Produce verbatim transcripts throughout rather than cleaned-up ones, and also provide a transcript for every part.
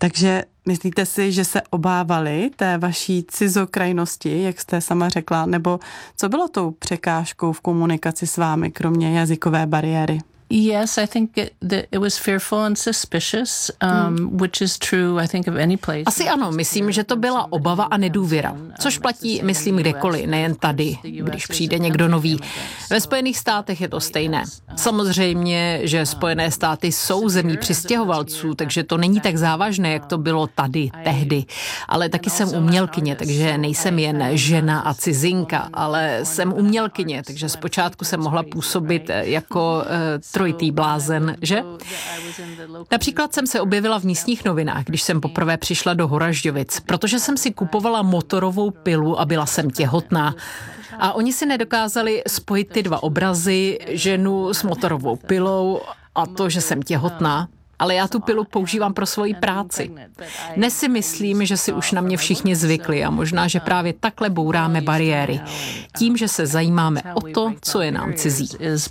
Takže myslíte si, že se obávali té vaší cizokrajnosti, jak jste sama řekla, nebo co bylo tou překážkou v komunikaci s vámi, kromě jazykové bariéry? Yes, I think it, that it was fearful and suspicious, um, which is true, I think, of any place. Asi ano, myslím, že to byla obava a nedůvěra, což platí, myslím, kdekoliv, nejen tady, když přijde někdo nový. Ve Spojených státech je to stejné. Samozřejmě, že Spojené státy jsou zemí přistěhovalců, takže to není tak závažné, jak to bylo tady, tehdy. Ale taky jsem umělkyně, takže nejsem jen žena a cizinka, ale jsem umělkyně, takže zpočátku jsem mohla působit jako uh, trojitý blázen, že? Například jsem se objevila v místních novinách, když jsem poprvé přišla do Horažďovic, protože jsem si kupovala motorovou pilu a byla jsem těhotná. A oni si nedokázali spojit ty dva obrazy, ženu s motorovou pilou a to, že jsem těhotná. Ale já tu pilu používám pro svoji práci. Dnes si myslím, že si už na mě všichni zvykli a možná, že právě takhle bouráme bariéry. Tím, že se zajímáme o to, co je nám cizí.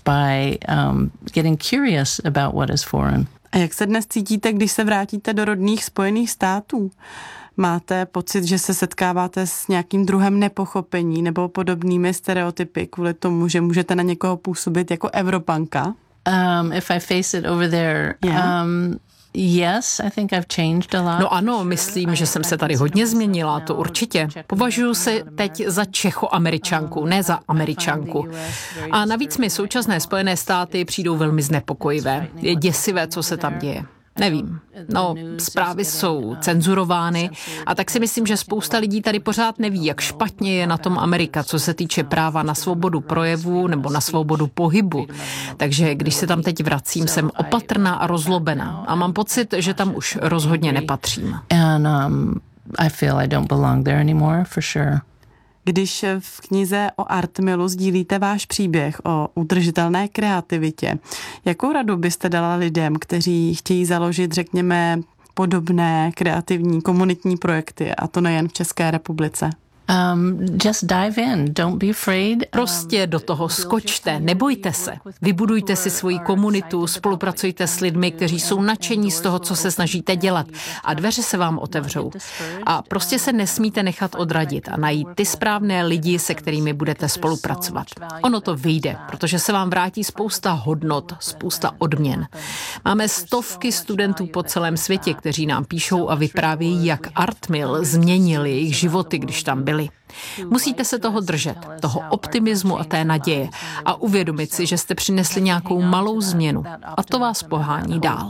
A jak se dnes cítíte, když se vrátíte do rodných Spojených států? Máte pocit, že se setkáváte s nějakým druhem nepochopení nebo podobnými stereotypy kvůli tomu, že můžete na někoho působit jako Evropanka? Um, if I face it over there, yeah. um, yes, I think I've changed a lot. No ano, myslím, že jsem se tady hodně změnila, to určitě. Považuji se teď za Čechoameričanku, ne za Američanku. A navíc mi současné Spojené státy přijdou velmi znepokojivé. Je děsivé, co se tam děje. Nevím. No, zprávy jsou cenzurovány a tak si myslím, že spousta lidí tady pořád neví, jak špatně je na tom Amerika, co se týče práva na svobodu projevu nebo na svobodu pohybu. Takže když se tam teď vracím, jsem opatrná a rozlobená a mám pocit, že tam už rozhodně nepatřím. And um, I feel I don't belong there anymore, for sure. Když v knize o Artmilu sdílíte váš příběh o udržitelné kreativitě, jakou radu byste dala lidem, kteří chtějí založit, řekněme, podobné kreativní komunitní projekty, a to nejen v České republice? Um, just dive in, don't be afraid. Prostě do toho skočte, nebojte se. Vybudujte si svoji komunitu, spolupracujte s lidmi, kteří jsou nadšení z toho, co se snažíte dělat a dveře se vám otevřou. A prostě se nesmíte nechat odradit a najít ty správné lidi, se kterými budete spolupracovat. Ono to vyjde, protože se vám vrátí spousta hodnot, spousta odměn. Máme stovky studentů po celém světě, kteří nám píšou a vyprávějí, jak Artmil změnil jejich životy, když tam byli. Musíte se toho držet, toho optimismu a té naděje a uvědomit si, že jste přinesli nějakou malou změnu a to vás pohání dál.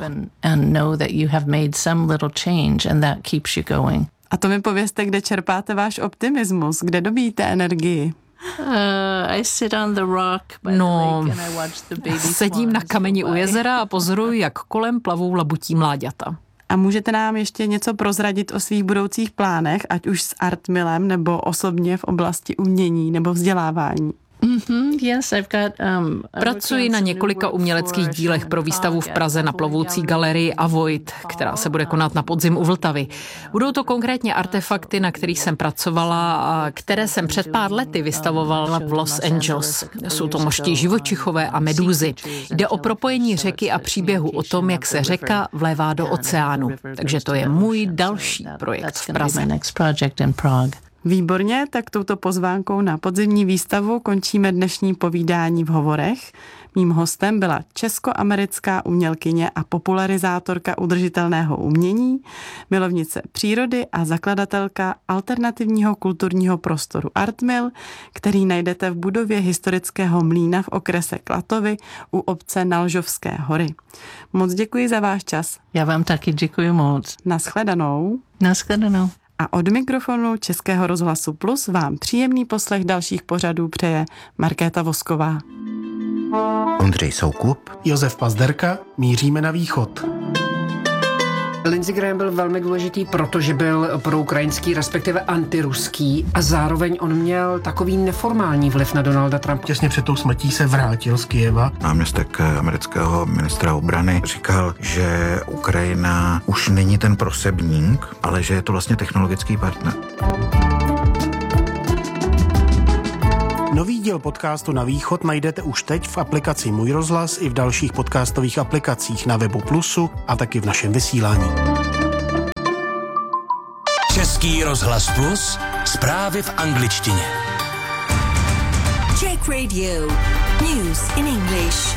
A to mi povězte, kde čerpáte váš optimismus, kde dobíjíte energii? Uh, I sit on the rock by no, the lake and I watch the baby sedím na kameni u jezera a pozoruji, jak kolem plavou labutí mláďata. A můžete nám ještě něco prozradit o svých budoucích plánech, ať už s Artmilem nebo osobně v oblasti umění nebo vzdělávání? Mm-hmm, yes, I've got, um, Pracuji na několika uměleckých dílech pro výstavu v Praze na plovoucí galerii Avoid, která se bude konat na podzim u Vltavy. Budou to konkrétně artefakty, na kterých jsem pracovala a které jsem před pár lety vystavovala v Los Angeles. Jsou to moští živočichové a medúzy. Jde o propojení řeky a příběhu o tom, jak se řeka vlévá do oceánu. Takže to je můj další projekt v Praze. Výborně, tak touto pozvánkou na podzimní výstavu končíme dnešní povídání v Hovorech. Mým hostem byla českoamerická umělkyně a popularizátorka udržitelného umění, milovnice přírody a zakladatelka alternativního kulturního prostoru Artmil, který najdete v budově historického mlýna v okrese Klatovy u obce Nalžovské hory. Moc děkuji za váš čas. Já vám taky děkuji moc. Naschledanou. Naschledanou. A od mikrofonu Českého rozhlasu Plus vám příjemný poslech dalších pořadů přeje Markéta Vosková. Ondřej Soukup, Josef Pazderka, míříme na východ. Lindsey Graham byl velmi důležitý, protože byl proukrajinský, respektive antiruský a zároveň on měl takový neformální vliv na Donalda Trumpa. Těsně před tou smrtí se vrátil z Kyjeva. Náměstek amerického ministra obrany říkal, že Ukrajina už není ten prosebník, ale že je to vlastně technologický partner. Nový díl podcastu Na východ najdete už teď v aplikaci Můj rozhlas i v dalších podcastových aplikacích na webu Plusu a taky v našem vysílání. Český rozhlas Plus, zprávy v angličtině. Czech Radio. News in English.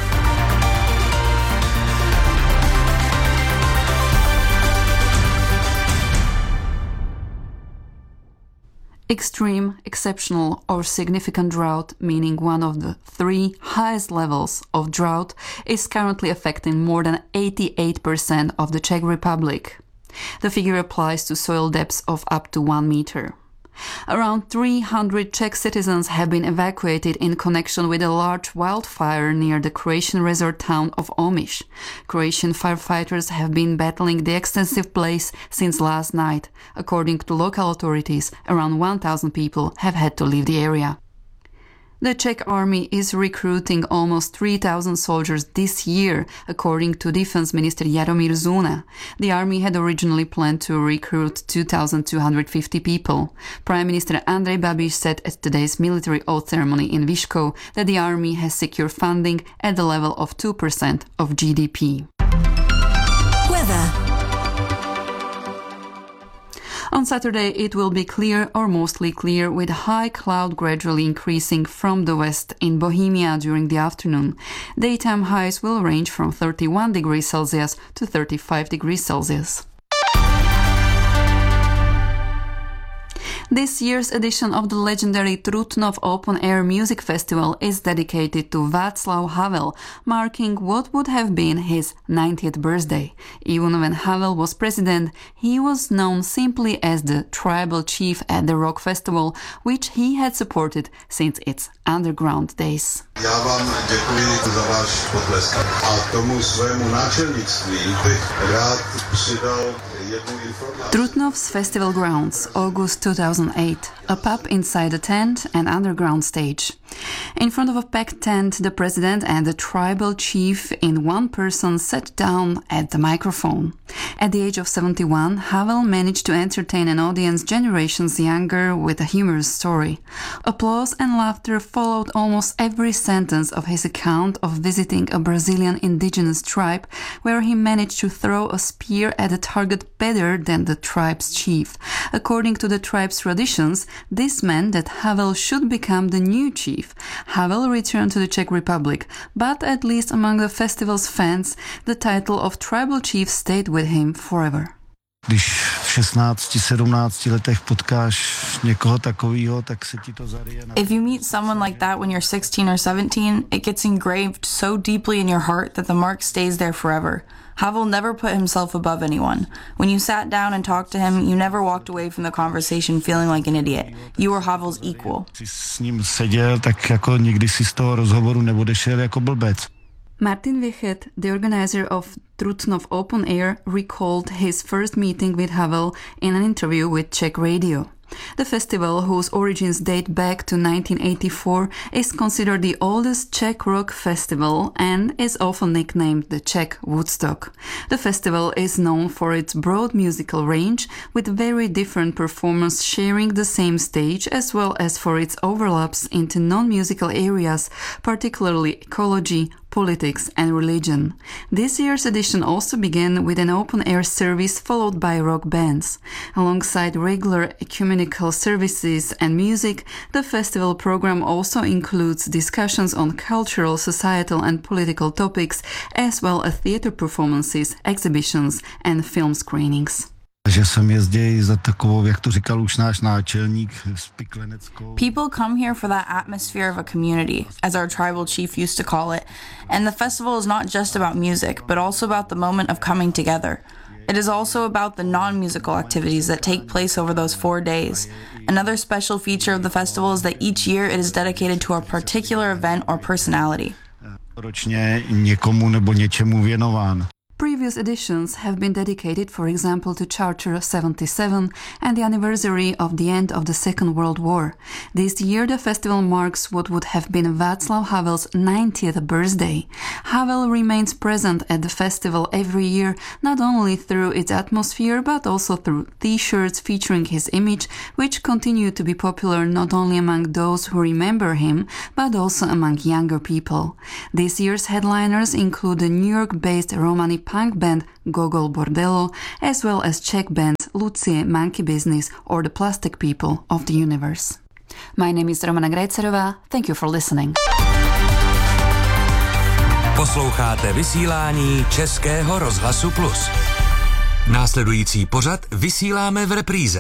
Extreme, exceptional or significant drought, meaning one of the three highest levels of drought, is currently affecting more than eighty-eight percent of the Czech Republic. The figure applies to soil depths of up to one meter. Around three hundred Czech citizens have been evacuated in connection with a large wildfire near the Croatian resort town of Omiš. Croatian firefighters have been battling the extensive blaze since last night. According to local authorities, around one thousand people have had to leave the area. The Czech army is recruiting almost three thousand soldiers this year, according to Defense Minister Jaromír Zuna. The army had originally planned to recruit two thousand two hundred fifty people. Prime Minister Andrej Babiš said at today's military oath ceremony in Vyškov that the army has secured funding at the level of two percent of G D P. Weather. On Saturday, it will be clear or mostly clear, with high cloud gradually increasing from the west in Bohemia during the afternoon. Daytime highs will range from thirty-one degrees Celsius to thirty-five degrees Celsius. This year's edition of the legendary Trutnov Open Air Music Festival is dedicated to Václav Havel, marking what would have been his ninetieth birthday. Even when Havel was president, he was known simply as the tribal chief at the rock festival, which he had supported since its underground days. Já vám děkuji za váš potlesk a tomu svému náčelnictví bych rád přidal jednu informaci. Trutnov's festival grounds, August two thousand eight, a pub inside a tent and underground stage. In front of a packed tent, the president and the tribal chief in one person sat down at the microphone. At the age of seventy-one, Havel managed to entertain an audience generations younger with a humorous story. Applause and laughter followed almost every sentence of his account of visiting a Brazilian indigenous tribe, where he managed to throw a spear at a target better than the tribe's chief. According to the tribe's traditions, this meant that Havel should become the new chief. Havel returned to the Czech Republic, but at least among the festival's fans, the title of tribal chief stayed with him forever. Když v šestnácti sedmnácti letech potkáš někoho takového, tak se ti to zaryje na... If you meet someone like that when you're sixteen or seventeen, it gets engraved so deeply in your heart that the mark stays there forever. Havel never put himself above anyone. When you sat down and talked to him, you never walked away from the conversation feeling like an idiot. You were Havel's equal. Když jsi s ním seděl, tak jako nikdy si z toho rozhovoru neodešel jako blbec. Martin Vichet, the organizer of Trutnov Open Air, recalled his first meeting with Havel in an interview with Czech Radio. The festival, whose origins date back to nineteen eighty-four, is considered the oldest Czech rock festival and is often nicknamed the Czech Woodstock. The festival is known for its broad musical range, with very different performers sharing the same stage, as well as for its overlaps into non-musical areas, particularly ecology, politics and religion. This year's edition also began with an open-air service followed by rock bands. Alongside regular ecumenical services and music, the festival program also includes discussions on cultural, societal and political topics, as well as theatre performances, exhibitions and film screenings. Že jsem jezdil za takovou, jak to říkal už náš náčelník, spikleneckou. People come here for that atmosphere of a community, as our tribal chief used to call it, and the festival is not just about music, but also about the moment of coming together. It is also about the non-musical activities that take place over those four days. Another special feature of the festival is that each year it is dedicated to a particular event or personality. Ročně někomu nebo něčemu věnován. Previous editions have been dedicated, for example, to Charter seventy-seven and the anniversary of the end of the Second World War. This year the festival marks what would have been Václav Havel's ninetieth birthday. Havel remains present at the festival every year, not only through its atmosphere but also through t-shirts featuring his image, which continue to be popular not only among those who remember him but also among younger people. This year's headliners include the New York-based Romani punk band Gogol Bordello, as well as Czech bands Lucie, Monkey Business or the Plastic People of the Universe. My name is Romana Grejcerová. Thank you for listening. Posloucháte vysílání Českého rozhlasu Plus. Následující pořad vysíláme v repríze.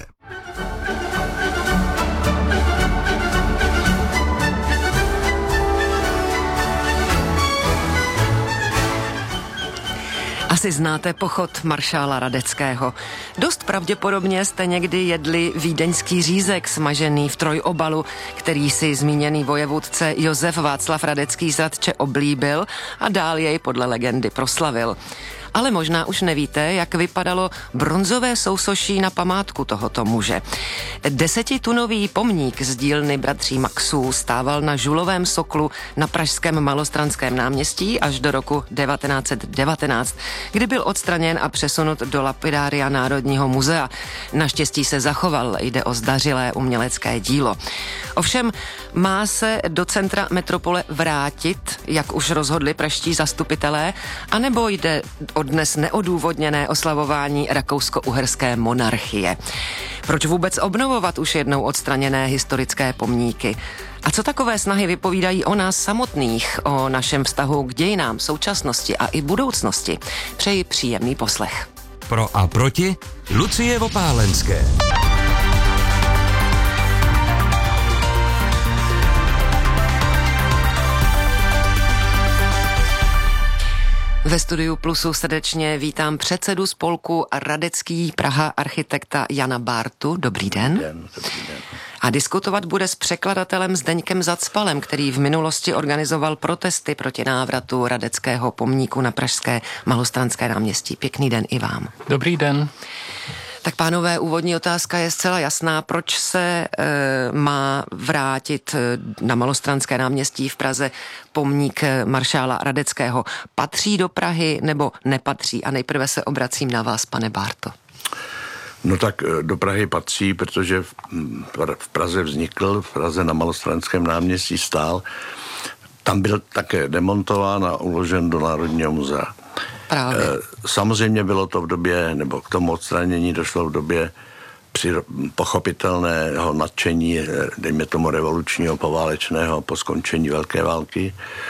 Asi znáte pochod maršála Radeckého. Dost pravděpodobně jste někdy jedli vídeňský řízek smažený v trojobalu, který si zmíněný vojevůdce Josef Václav Radecký z Radče oblíbil a dál jej podle legendy proslavil. Ale možná už nevíte, jak vypadalo bronzové sousoší na památku tohoto muže. Desetitunový pomník z dílny bratří Maxů stával na žulovém soklu na pražském Malostranském náměstí až do roku devatenáct set devatenáct, kdy byl odstraněn a přesunut do lapidária Národního muzea. Naštěstí se zachoval, jde o zdařilé umělecké dílo. Ovšem má se do centra metropole vrátit, jak už rozhodli pražští zastupitelé, anebo jde o dnes neodůvodněné oslavování rakousko-uherské monarchie. Proč vůbec obnovovat už jednou odstraněné historické pomníky? A co takové snahy vypovídají o nás samotných, o našem vztahu k dějinám, současnosti a i budoucnosti? Přeji příjemný poslech. Pro a proti Lucie Vopálenské. Ve studiu Plusu srdečně vítám předsedu spolku Radecký Praha architekta Jana Bártu. Dobrý den. Dobrý den, dobrý den. A diskutovat bude s překladatelem Zdeňkem Zacpalem, který v minulosti organizoval protesty proti návratu Radeckého pomníku na pražské Malostranské náměstí. Pěkný den i vám. Dobrý den. Tak pánové, úvodní otázka je zcela jasná. Proč se e, má vrátit na Malostranské náměstí v Praze pomník maršála Radeckého? Patří do Prahy nebo nepatří? A nejprve se obracím na vás, pane Bárto. No tak do Prahy patří, protože v Praze vznikl, v Praze na Malostranském náměstí stál. Tam byl také demontován a uložen do Národního muzea. Právě. Samozřejmě bylo to v době, nebo k tomu odstranění došlo v době při pochopitelného nadšení, dejme tomu revolučního, poválečného, po skončení Velké války.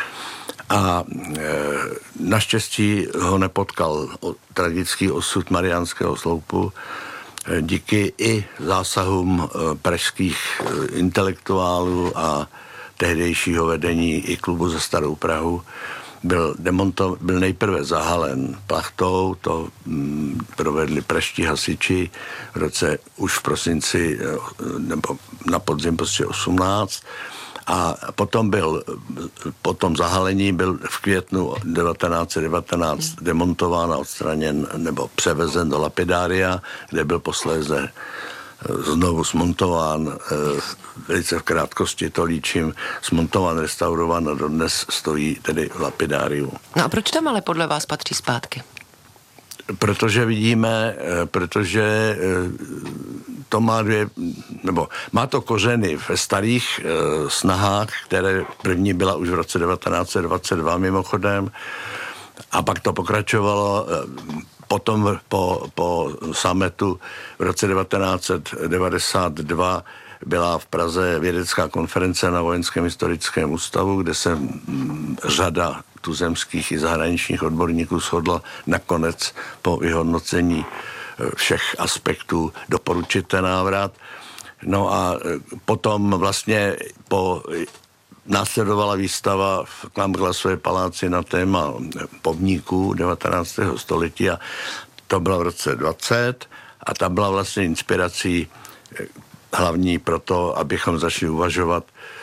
A e, naštěstí ho nepotkal tragický osud Mariánského sloupu e, díky i zásahům e, pražských e, intelektuálů a tehdejšího vedení i klubu za Starou Prahu. Byl, demonto, byl nejprve zahalen plachtou, to mm, provedli pražští hasiči v roce už v prosinci nebo na podzim prostě osmnáct a potom byl, po tom zahalení byl v květnu devatenáct set devatenáct demontován a odstraněn nebo převezen do lapidária, kde byl posléze znovu smontován, velice v krátkosti to líčím, smontován, restaurován a dodnes stojí tedy v lapidáriu. No a proč tam ale podle vás patří zpátky? Protože vidíme, protože to má dvě, nebo má to kořeny ve starých snahách, které první byla už v roce devatenáct set dvacet dva mimochodem a pak to pokračovalo potom po, po summitu v roce devatenáct set devadesát dva byla v Praze vědecká konference na Vojenském historickém ústavu, kde se řada tuzemských i zahraničních odborníků shodla nakonec po vyhodnocení všech aspektů doporučit ten návrat. No a potom vlastně po následovala výstava v Klamglasové paláci na téma pomníků devatenáctého století a to bylo v roce dvacet a ta byla vlastně inspirací hlavní pro to, abychom začali uvažovat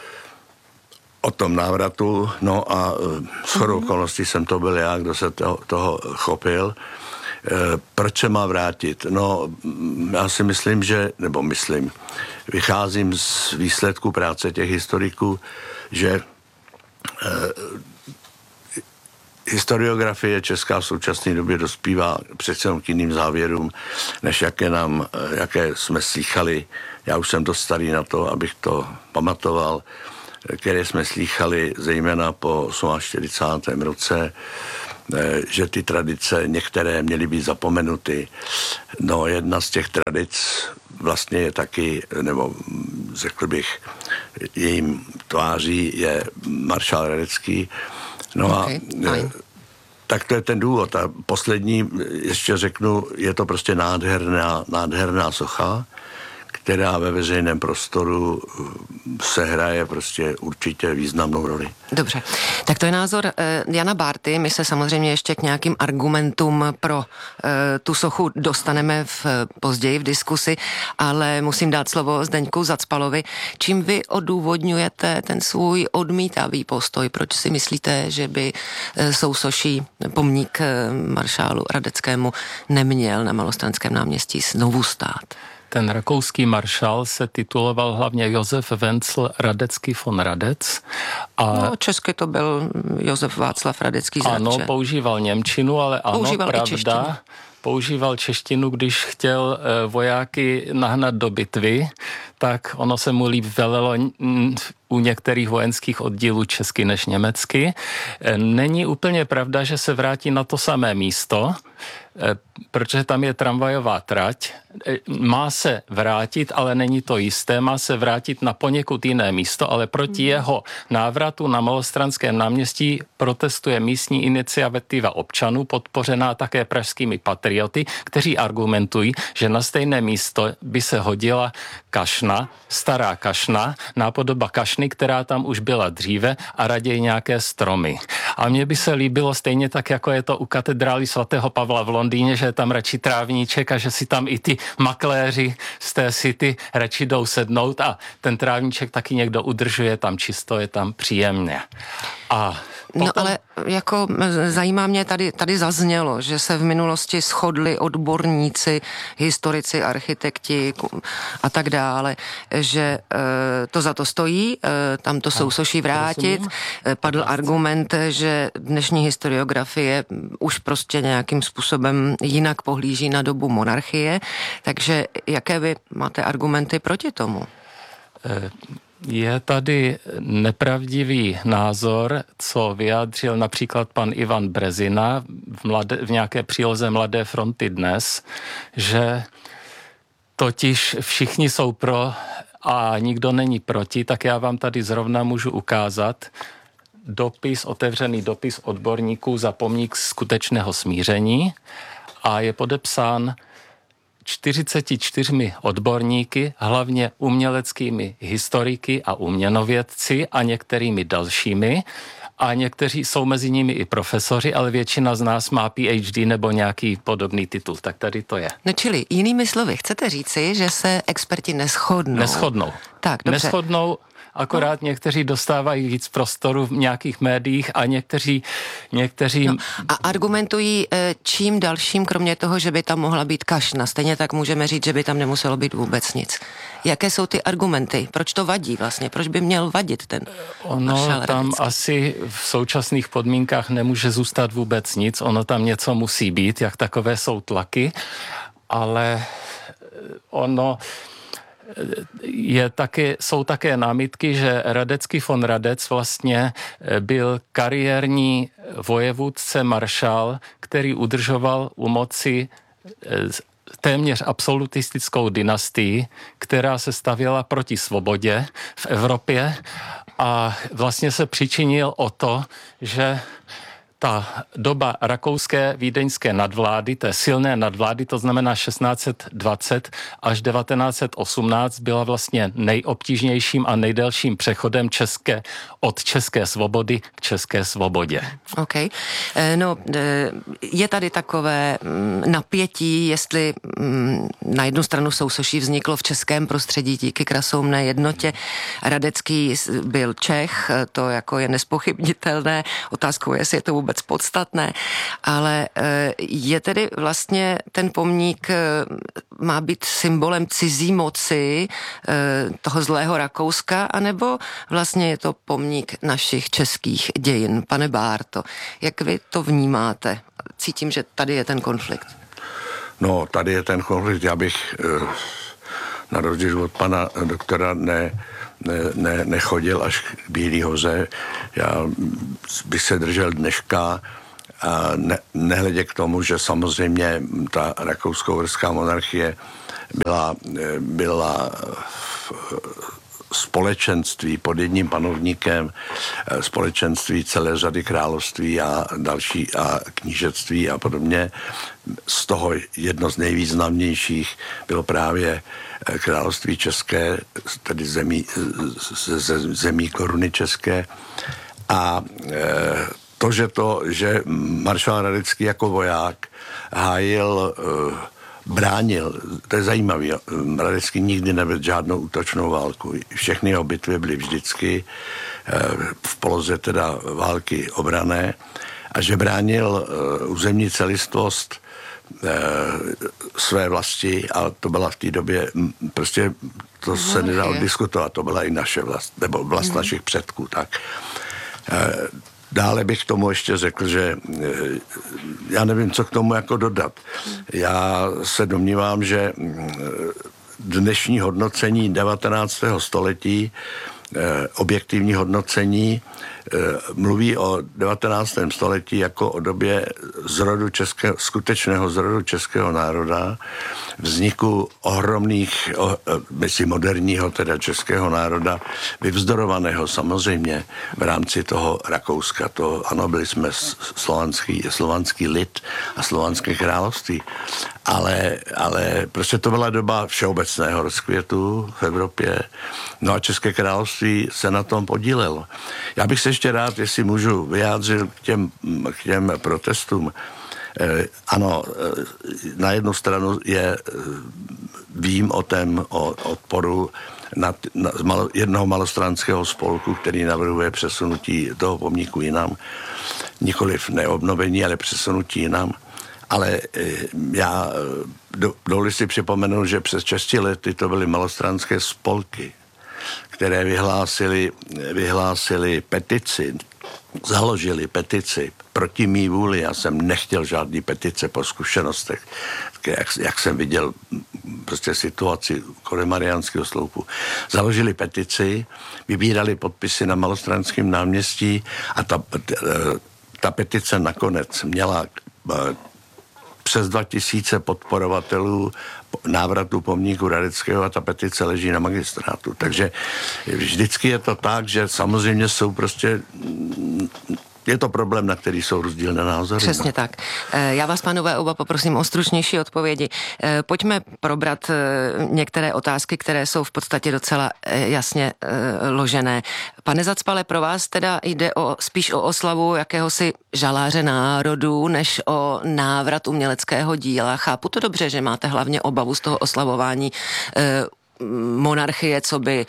o tom návratu. No a shodou okolností jsem to byl já, kdo se toho, toho chopil. Proč se má vrátit? No, já si myslím, že, nebo myslím, vycházím z výsledku práce těch historiků, že eh, historiografie česká v současné době dospívá přece k jiným závěrům, než jaké, nám, jaké jsme slýchali. Já už jsem dost starý na to, abych to pamatoval, které jsme slýchali zejména po čtyřicátém osmém roce, že ty tradice některé měly být zapomenuty. No jedna z těch tradic vlastně je taky, nebo řekl bych, jejím tváří je maršál Radecký. No okay, a tak to je ten důvod. A poslední, ještě řeknu, je to prostě nádherná, nádherná socha, která ve veřejném prostoru se hraje prostě určitě významnou roli. Dobře, tak to je názor eh, Jana Bárty. My se samozřejmě ještě k nějakým argumentům pro eh, tu sochu dostaneme v, později v diskusi, ale musím dát slovo Zdeňku Zacpalovi. Čím vy odůvodňujete ten svůj odmítavý postoj? Proč si myslíte, že by eh, sousoší pomník eh, maršálu Radeckému neměl na Malostranském náměstí znovu stát? Ten rakouský maršál se tituloval hlavně Josef Wenzel Radecký von Radec. A no, česky to byl Josef Václav Radecký z Ano, Radče. používal němčinu, ale ano, používal pravda. Používal češtinu, když chtěl vojáky nahnat do bitvy, tak ono se mu líp velelo u některých vojenských oddílů česky než německy. Není úplně pravda, že se vrátí na to samé místo, protože tam je tramvajová trať. Má se vrátit, ale není to jisté, má se vrátit na poněkud jiné místo, ale proti jeho návratu na Malostranském náměstí protestuje místní iniciativa občanů, podpořená také pražskými patrioty, kteří argumentují, že na stejné místo by se hodila kašna, stará kašna, nápodoba kašny, která tam už byla dříve, a raději nějaké stromy. A mně by se líbilo stejně tak, jako je to u katedrály svatého Pavla v Londýně, že je tam radši trávníček a že si tam i ty makléři z té city radši jdou sednout a ten trávníček taky někdo udržuje, tam čisto, je tam příjemně. A potom... No ale jako zajímá mě, tady, tady zaznělo, že se v minulosti shodli odborníci, historici, architekti a tak dále, že e, to za to stojí, e, tam to sousoší vrátit. E, padl argument, že dnešní historiografie už prostě nějakým způsobem jinak pohlíží na dobu monarchie, takže jaké vy máte argumenty proti tomu? E... Je tady nepravdivý názor, co vyjádřil například pan Ivan Brezina v, mladé, v nějaké příloze Mladé fronty dnes, že totiž všichni jsou pro a nikdo není proti, tak já vám tady zrovna můžu ukázat dopis, otevřený dopis odborníků za pomník skutečného smíření a je podepsán čtyřiceti čtyřmi odborníky, hlavně uměleckými historiky a uměnovědci a některými dalšími. A někteří jsou mezi nimi i profesoři, ale většina z nás má P H D nebo nějaký podobný titul. Tak tady to je. No čili jinými slovy, chcete říci, že se experti neshodnou? Neshodnou. Tak, dobře. Neshodnou. Akorát no. někteří dostávají víc prostoru v nějakých médiích a někteří... někteří... No, a argumentují čím dalším, kromě toho, že by tam mohla být kašna. Stejně tak můžeme říct, že by tam nemuselo být vůbec nic. Jaké jsou ty argumenty? Proč to vadí vlastně? Proč by měl vadit ten Ono tam Radecký? Asi v současných podmínkách nemůže zůstat vůbec nic. Ono tam něco musí být, jak takové jsou tlaky. Ale ono... Je také, jsou také námitky, že Radecký von Radec vlastně byl kariérní vojevůdce maršál, který udržoval u moci téměř absolutistickou dynastii, která se stavěla proti svobodě v Evropě a vlastně se přičinil o to, že ta doba rakouské vídeňské nadvlády, té silné nadvlády, to znamená šestnáct set dvacet až devatenáct set osmnáct, byla vlastně nejobtížnějším a nejdelším přechodem české, od české svobody k české svobodě. OK. No, je tady takové napětí, jestli na jednu stranu sousoší vzniklo v českém prostředí díky krasoumné jednotě. Radecký byl Čech, to jako je nespochybnitelné. Otázkou je, jestli je to vůbec podstatné, ale je tedy vlastně ten pomník má být symbolem cizí moci toho zlého Rakouska, anebo vlastně je to pomník našich českých dějin? Pane Bárto, jak vy to vnímáte? Cítím, že tady je ten konflikt. No, tady je ten konflikt. Já bych na rozdíl od pana doktora ne Ne, ne, nechodil až k Bílý hoře. Já bych se držel dneška A ne, nehledě k tomu, že samozřejmě ta rakousko-uherská monarchie byla, byla společenství pod jedním panovníkem, společenství celé řady království a další a knížectví a podobně. Z toho jedno z nejvýznamnějších bylo právě království české, tedy zemí, ze zemí koruny české. A to, že to, že maršál Radecký jako voják hájil, bránil, to je zajímavý, Radecký nikdy nevedl žádnou útočnou válku. Všechny jeho bitvy byly vždycky v poloze teda války obrané a že bránil územní celistvost své vlasti, a to byla v té době, prostě to se nedalo diskutovat, to byla i naše vlast, nebo vlast mm. našich předků, tak. Dále bych k tomu ještě řekl, že já nevím, co k tomu jako dodat. Já se domnívám, že dnešní hodnocení devatenáctého století, objektivní hodnocení, mluví o devatenáctém století jako o době zrodu českého, skutečného zrodu českého národa, vzniku ohromných, myslím moderního teda českého národa, vyvzdorovaného samozřejmě v rámci toho Rakouska. To ano, byli jsme slovanský, slovanský lid a slovanské království, ale, ale prostě to byla doba všeobecného rozkvětu v Evropě. No a České království se na tom podílelo. Já bych se ještě rád, jestli můžu, vyjádřil k těm, k těm protestům. Eh, ano, eh, na jednu stranu je, eh, vím o tém, o odporu na, na, z malo, jednoho malostranského spolku, který navrhuje přesunutí toho pomníku jinam. Nikoliv neobnovení, ale přesunutí jinam. Ale eh, já do, dovolím si připomenout, že přes šesti lety to byly malostranské spolky, které vyhlásili, vyhlásili petici, založili petici proti mý vůli. Já jsem nechtěl žádný petice po zkušenostech, jak, jak jsem viděl prostě situaci kolem Mariánského sloupu. Založili petici, vybírali podpisy na Malostranském náměstí a ta, ta petice nakonec měla přes dva tisíce podporovatelů návratu pomníku Radeckého a ta petice leží na magistrátu. Takže vždycky je to tak, že samozřejmě jsou prostě... Je to problém, na který jsou rozdílné názory. Přesně no. tak. Já vás, pánové, oba poprosím o stručnější odpovědi. Pojďme probrat některé otázky, které jsou v podstatě docela jasně ložené. Pane Zacpale, pro vás teda jde o, spíš o oslavu jakéhosi žaláře národů, než o návrat uměleckého díla. Chápu to dobře, že máte hlavně obavu z toho oslavování monarchie, co by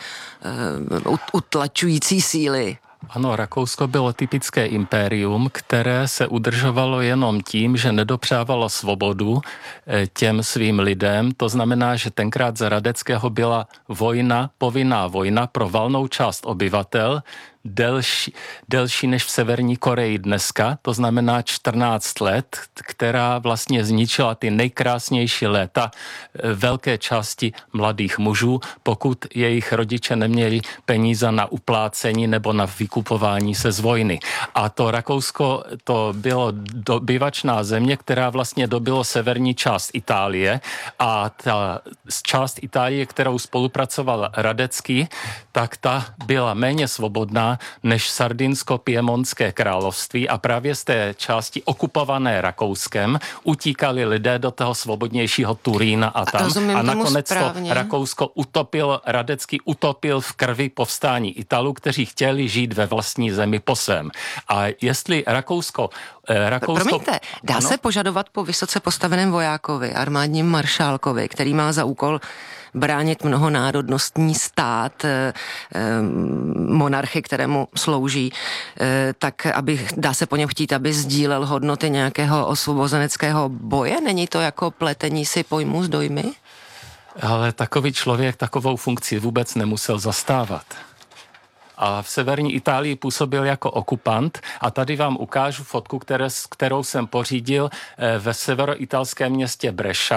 utlačující síly. Ano, Rakousko bylo typické impérium, které se udržovalo jenom tím, že nedopřávalo svobodu těm svým lidem. To znamená, že tenkrát za Radeckého byla vojna, povinná vojna pro valnou část obyvatel, delší, delší než v Severní Koreji dneska, to znamená čtrnáct let, která vlastně zničila ty nejkrásnější léta velké části mladých mužů, pokud jejich rodiče neměli peníze na uplácení nebo na vykupování se z vojny. A to Rakousko, to bylo dobyvačná země, která vlastně dobylo severní část Itálie a ta část Itálie, kterou spolupracoval Radecký, tak ta byla méně svobodná než Sardinsko-Piemontské království a právě z té části okupované Rakouskem utíkali lidé do toho svobodnějšího Turína a tam. Rozumím a nakonec to správně. Rakousko utopil, Radecký utopil v krvi povstání Italů, kteří chtěli žít ve vlastní zemi po svém. A jestli Rakousko... Eh, Rakousko Promiňte, dá ano? se požadovat po vysoce postaveném vojákovi, armádním maršálkovi, který má za úkol bránit mnohonárodnostní stát, eh, eh, monarchy, kterému slouží, eh, tak aby, dá se po něm chtít, aby sdílel hodnoty nějakého osvobozeneckého boje? Není to jako pletení si pojmů s dojmy? Ale takový člověk takovou funkci vůbec nemusel zastávat. A v severní Itálii působil jako okupant a tady vám ukážu fotku, které, kterou jsem pořídil ve severoitalském městě Brescia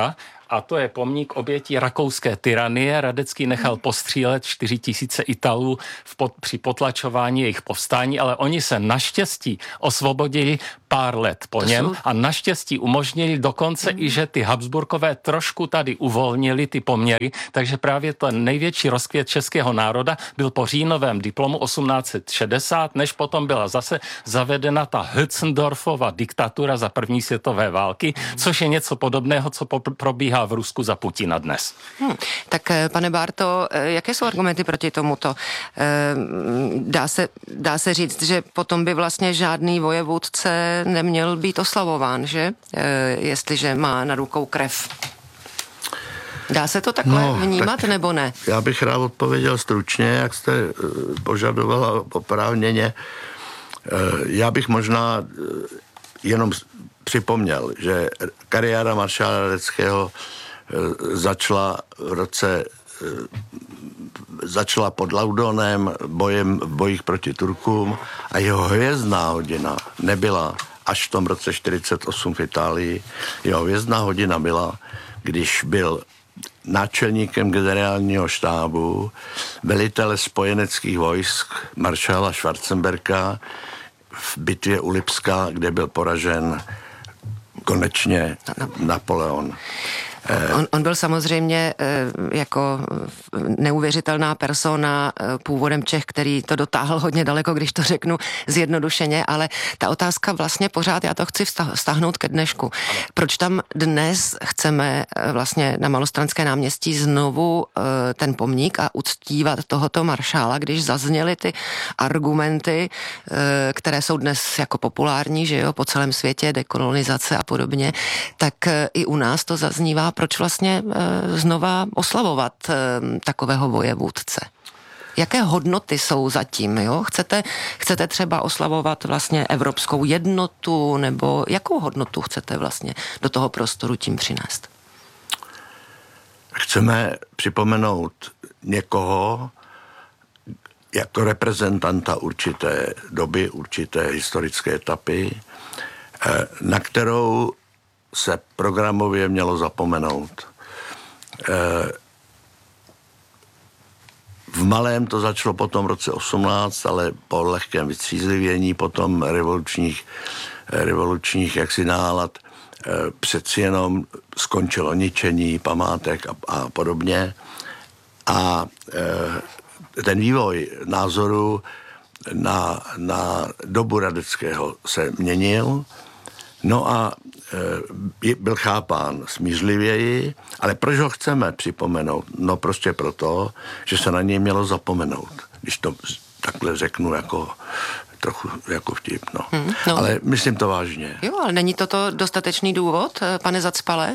a to je pomník obětí rakouské tyranie. Radecký nechal postřílet čtyři tisíce Italů v pod, při potlačování jejich povstání, ale oni se naštěstí osvobodili pár let po to něm jsou... a naštěstí umožnili dokonce mm. i, že ty Habsburkové trošku tady uvolnili ty poměry, takže právě ten největší rozkvět českého národa byl po říjnovém diplomu osmnáct set šedesát, než potom byla zase zavedena ta Hötzendorfova diktatura za první světové války, mm. což je něco podobného, co po- probíhá v Rusku za Putina dnes. Hmm. Tak pane Bárto, jaké jsou argumenty proti tomuto? Dá se, dá se říct, že potom by vlastně žádný vojevůdce neměl být oslavován, že? Jestliže má na rukou krev. Dá se to takhle no, vnímat, tak nebo ne? Já bych rád odpověděl stručně, jak jste požadovala oprávněně. Já bych možná jenom připomněl, že kariéra maršála Radeckého začala v roce začala pod Laudonem bojem v bojích proti Turkům a jeho hvězdná hodina nebyla až v tom roce čtyřicet osm v Itálii. Jeho hvězdná hodina byla, když byl náčelníkem generálního štábu, velitele spojeneckých vojsk maršála Schwarzenberga v bitvě u Lipska, kde byl poražen konečně Napoleon. On, on byl samozřejmě jako neuvěřitelná persona původem Čech, který to dotáhl hodně daleko, když to řeknu zjednodušeně, ale ta otázka vlastně pořád, já to chci vztáhnout ke dnešku. Proč tam dnes chceme vlastně na Malostranské náměstí znovu ten pomník a uctívat tohoto maršála, když zazněly ty argumenty, které jsou dnes jako populární, že jo, po celém světě, dekolonizace a podobně, tak i u nás to zaznívá. Proč vlastně e, znova oslavovat e, takového vojevůdce? Jaké hodnoty jsou zatím, jo? Chcete, chcete třeba oslavovat vlastně evropskou jednotu, nebo jakou hodnotu chcete vlastně do toho prostoru tím přinést? Chceme připomenout někoho jako reprezentanta určité doby, určité historické etapy, e, na kterou se programově mělo zapomenout. V malém to začalo potom v roce osmnáct, ale po lehkém vystřízlivění potom revolučních, revolučních jaksi nálad přeci jenom skončilo ničení památek a, a podobně. A ten vývoj názoru na, na dobu Radeckého se měnil. No a e, byl chápán smířlivěji, ale proč ho chceme připomenout? No prostě proto, že se na něj mělo zapomenout, když to takhle řeknu jako trochu jako vtip, no. Hmm, no. Ale myslím to vážně. Jo, ale není toto dostatečný důvod, pane Zacpale?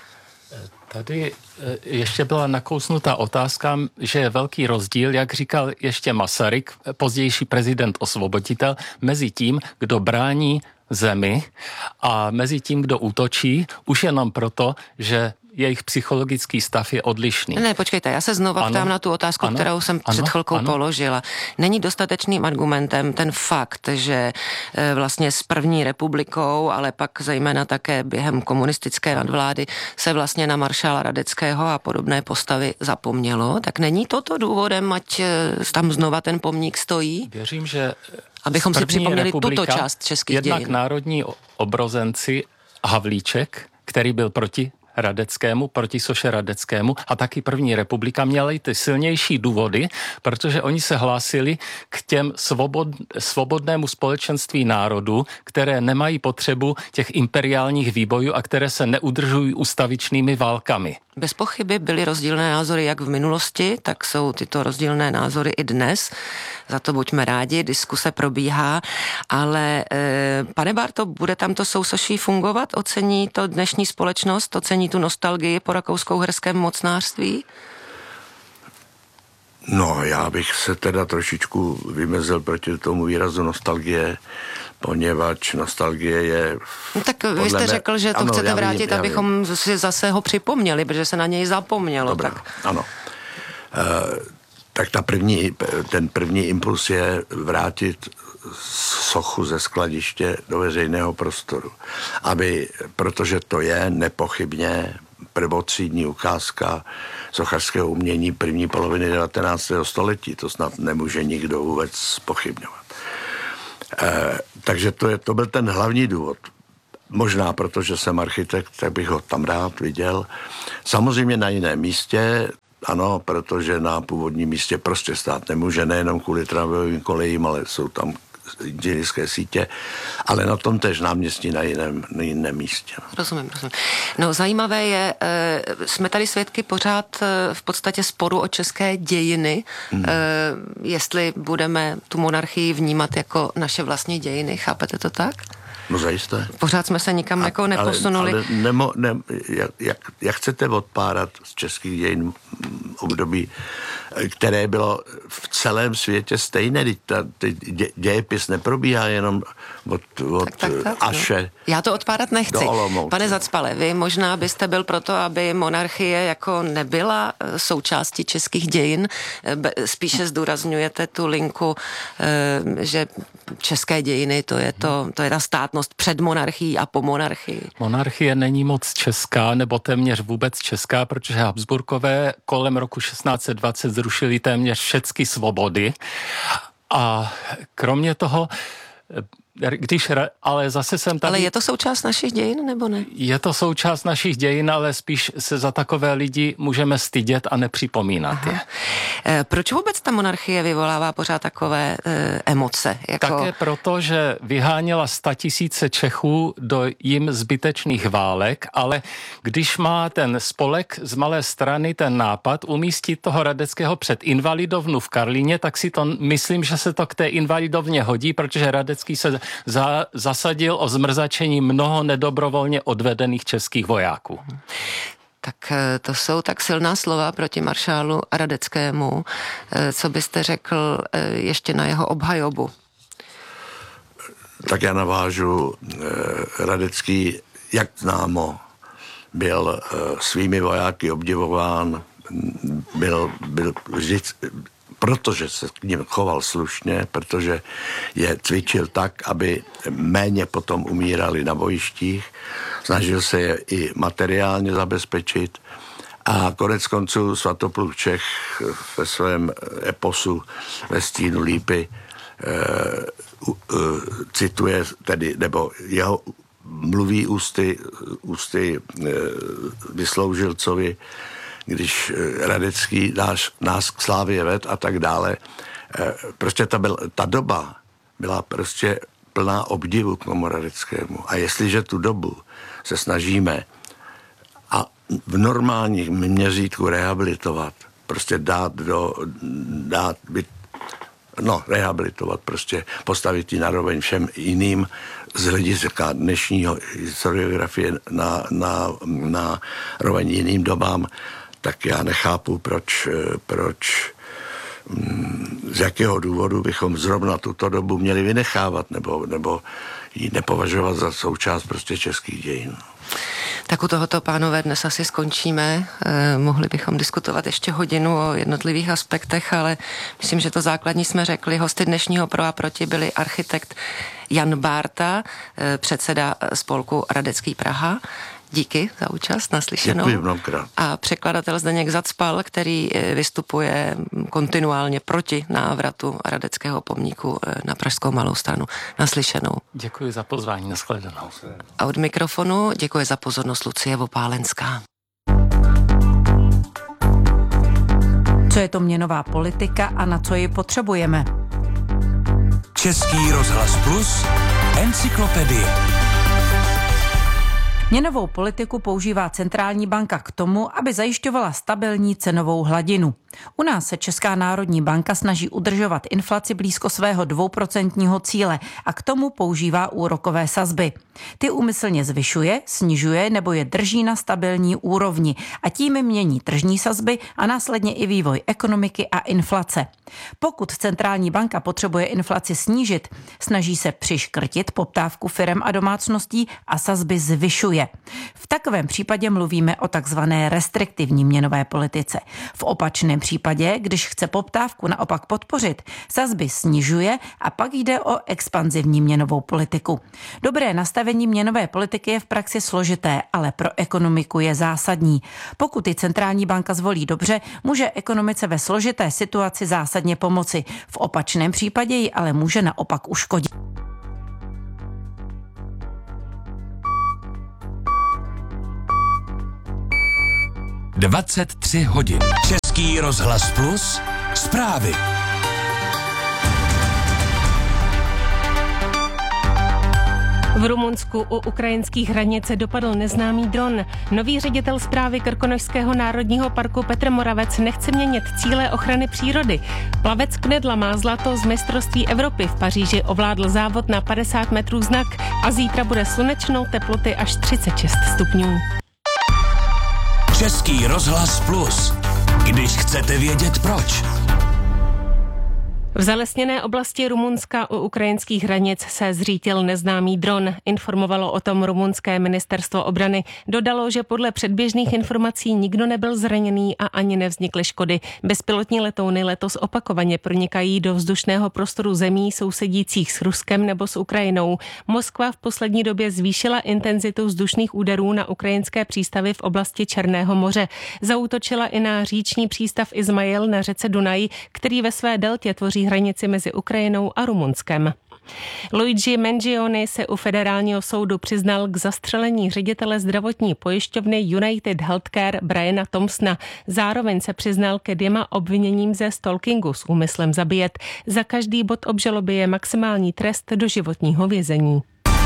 Tady ještě byla nakousnutá otázka, že je velký rozdíl, jak říkal ještě Masaryk, pozdější prezident osvoboditel, mezi tím, kdo brání zemi a mezi tím, kdo útočí, už jenom proto, že jejich psychologický stav je odlišný. Ne, počkejte, já se znova ano, ptám na tu otázku, ano, kterou jsem ano, před chvilkou ano. položila. Není dostatečným argumentem ten fakt, že e, vlastně s první republikou, ale pak zejména také během komunistické nadvlády se vlastně na maršála Radeckého a podobné postavy zapomnělo, tak není toto důvodem, ať e, tam znova ten pomník stojí? Věřím, že abychom si připomněli tuto část českých jednak dějin. Jednak národní obrozenci Havlíček, který byl proti Radeckému, proti soše Radeckému a taky první republika měly ty silnější důvody, protože oni se hlásili k těm svobod, svobodnému společenství národů, které nemají potřebu těch imperiálních výbojů a které se neudržují ustavičnými válkami. Bez pochyby byly rozdílné názory jak v minulosti, tak jsou tyto rozdílné názory i dnes. Za to buďme rádi, diskuse probíhá, ale e, pane Bárto, bude tam to sousoší fungovat? Ocení to dnešní společnost? Ocení tu nostalgii po rakousko-uherském mocnářství? No, já bych se teda trošičku vymezil proti tomu výrazu nostalgie, poněvadž nostalgie je... No, tak vy jste mě, řekl, že to ano, chcete vrátit, vím, abychom si zase ho připomněli, protože se na něj zapomnělo. Dobrá, tak. ano. E, tak ta první, ten první impuls je vrátit sochu ze skladiště do veřejného prostoru. Aby, protože to je nepochybně prvotřídní ukázka sochařského umění první poloviny devatenáctého století. To snad nemůže nikdo vůbec pochybňovat. E, takže to, je, to byl ten hlavní důvod. Možná protože jsem architekt, tak bych ho tam rád viděl. Samozřejmě na jiném místě, ano, protože na původním místě prostě stát nemůže, nejenom kvůli tramvajovým kolejím, ale jsou tam inženýrské sítě, ale na tom též náměstí na jiném, na jiném místě. Rozumím, rozumím. No zajímavé je, jsme tady svědky pořád v podstatě sporu o české dějiny, hmm. jestli budeme tu monarchii vnímat jako naše vlastní dějiny, chápete to tak? No zajisté. Pořád jsme se nikam jako neposunuli. Ale, ale nemo, ne, jak, jak, jak chcete odpárat z českých dějin období, které bylo v celém světě stejné? Ta, ty dě, dějepis neprobíhá jenom od, od tak, tak, tak, Aše. No. Já to odpárat nechci. Pane Zacpale, vy možná byste byl proto, aby monarchie jako nebyla součástí českých dějin. Spíše zdůrazňujete tu linku, že české dějiny, to je, to, to je ta státnost před monarchií a po monarchii. Monarchie není moc česká, nebo téměř vůbec česká, protože Habsburkové kolem roku šestnáct set dvacet zrušili téměř všechny svobody. A kromě toho, když, ale zase jsem tady... Ale je to součást našich dějin, nebo ne? Je to součást našich dějin, ale spíš se za takové lidi můžeme stydět a nepřipomínat Aha. je. E, proč vůbec ta monarchie vyvolává pořád takové e, emoce? Jako... Také proto, že vyháněla statisíce Čechů do jim zbytečných válek, ale když má ten spolek z malé strany ten nápad umístit toho Radeckého před Invalidovnu v Karlíně, tak si to myslím, že se to k té Invalidovně hodí, protože Radecký se Za, zasadil o zmrzačení mnoho nedobrovolně odvedených českých vojáků. Tak to jsou tak silná slova proti maršálu Radeckému. Co byste řekl ještě na jeho obhajobu? Tak já navážu. Radecký, jak známo, byl svými vojáky obdivován, byl, byl vždycky, protože se k ním choval slušně, protože je cvičil tak, aby méně potom umírali na bojištích, snažil se je i materiálně zabezpečit a konec konců Svatopluk Čech ve svém eposu Ve stínu lípy uh, uh, cituje tedy, nebo jeho mluví ústy, ústy uh, Vysloužilcovi, když Radecký náš, nás k slávě ved a tak dále. Prostě ta, byl, ta doba byla prostě plná obdivu k tomu Radeckému. A jestliže tu dobu se snažíme a v normálních měřítku rehabilitovat, prostě dát do, dát, byt, no, rehabilitovat, prostě postavit ji naroveň všem jiným z hlediska dnešního historiografie na, na, na roveň jiným dobám, tak já nechápu, proč, proč, z jakého důvodu bychom zrovna tuto dobu měli vynechávat nebo, nebo ji nepovažovat za součást prostě českých dějin. Tak u tohoto, pánové, dnes asi skončíme. Eh, mohli bychom diskutovat ještě hodinu o jednotlivých aspektech, ale myslím, že to základní jsme řekli. Hosty dnešního Pro a proti byli architekt Jan Bárta, eh, předseda spolku Radecký Praha. Díky za účast, naslyšenou. Děkuji mnohokrát. A překladatel Zdeněk Zacpal, který vystupuje kontinuálně proti návratu Radeckého pomníku na Pražskou Malou Stranu. Naslyšenou. Děkuji za pozvání, nashledanou. A od mikrofonu děkuji za pozornost Lucie Vopálenská. Co je to měnová politika a na co ji potřebujeme? Český rozhlas Plus, encyklopedie. Měnovou politiku používá centrální banka k tomu, aby zajišťovala stabilní cenovou hladinu. U nás se Česká národní banka snaží udržovat inflaci blízko svého dvouprocentního cíle a k tomu používá úrokové sazby. Ty úmyslně zvyšuje, snižuje nebo je drží na stabilní úrovni a tím mění tržní sazby a následně i vývoj ekonomiky a inflace. Pokud centrální banka potřebuje inflaci snížit, snaží se přiškrtit poptávku firem a domácností a sazby zvyšuje. V takovém případě mluvíme o takzvané restriktivní měnové politice. V opačném opačném případě, když chce poptávku naopak podpořit, sazby snižuje a pak jde o expanzivní měnovou politiku. Dobré nastavení měnové politiky je v praxi složité, ale pro ekonomiku je zásadní. Pokud ji centrální banka zvolí dobře, může ekonomice ve složité situaci zásadně pomoci. V opačném případě ji ale může naopak uškodit. dvacet tři hodin. Český rozhlas Plus. Zprávy. V Rumunsku u ukrajinských hranic dopadl neznámý dron. Nový ředitel správy Krkonošského národního parku Petr Moravec nechce měnit cíle ochrany přírody. Plavec Knedla má zlato z mistrovství Evropy. V Paříži ovládl závod na padesát metrů znak a zítra bude slunečno, teploty až třicet šest stupňů. Český rozhlas Plus. Když chcete vědět proč. V zalesněné oblasti Rumunska u ukrajinských hranic se zřítil neznámý dron. Informovalo o tom rumunské ministerstvo obrany. Dodalo, že podle předběžných informací nikdo nebyl zraněný a ani nevznikly škody. Bezpilotní letouny letos opakovaně pronikají do vzdušného prostoru zemí sousedících s Ruskem nebo s Ukrajinou. Moskva v poslední době zvýšila intenzitu vzdušných úderů na ukrajinské přístavy v oblasti Černého moře. Zaútočila i na říční přístav Izmail na řece Dunaj, který ve své deltě tvoří hranici mezi Ukrajinou a Rumunskem. Luigi Mangione se u federálního soudu přiznal k zastřelení ředitele zdravotní pojišťovny United Healthcare Briana Thompsona. Zároveň se přiznal ke dvěma obviněním ze stalkingu s úmyslem zabíjet. Za každý bod obžaloby je maximální trest doživotního vězení.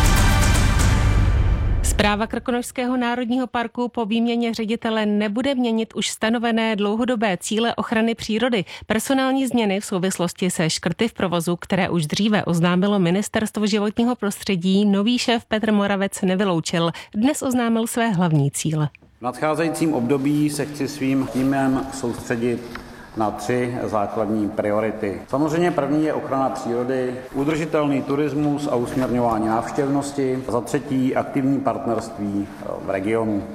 Správa Krkonošského národního parku po výměně ředitele nebude měnit už stanovené dlouhodobé cíle ochrany přírody. Personální změny v souvislosti se škrty v provozu, které už dříve oznámilo Ministerstvo životního prostředí, nový šéf Petr Moravec nevyloučil. Dnes oznámil své hlavní cíle. V nadcházejícím období se chci svým týmem soustředit na tři základní priority. Samozřejmě první je ochrana přírody, udržitelný turismus a usměrňování návštěvnosti. Za třetí aktivní partnerství v regionu.